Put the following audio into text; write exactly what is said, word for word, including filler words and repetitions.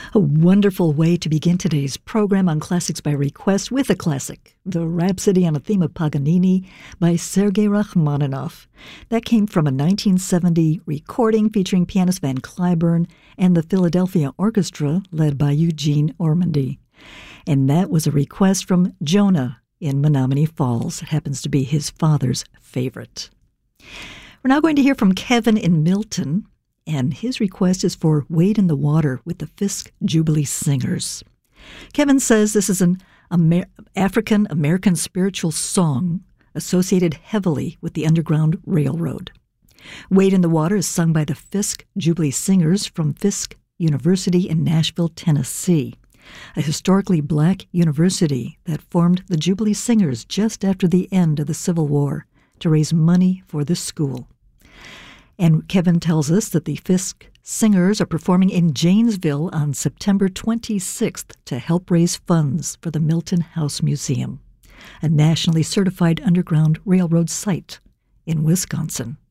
A wonderful way to begin today's program on Classics by Request with a classic, the Rhapsody on a Theme of Paganini by Sergei Rachmaninoff. That came from a nineteen seventy recording featuring pianist Van Cliburn and the Philadelphia Orchestra led by Eugene Ormandy. And that was a request from Jonah in Menomonee Falls. It happens to be his father's favorite. We're now going to hear from Kevin in Milton, and his request is for Wade in the Water with the Fisk Jubilee Singers. Kevin says this is an Amer- African-American spiritual song associated heavily with the Underground Railroad. Wade in the Water is sung by the Fisk Jubilee Singers from Fisk University in Nashville, Tennessee, a historically black university that formed the Jubilee Singers just after the end of the Civil War to raise money for the school. And Kevin tells us that the Fisk Singers are performing in Janesville on September twenty-sixth to help raise funds for the Milton House Museum, a nationally certified Underground Railroad site in Wisconsin.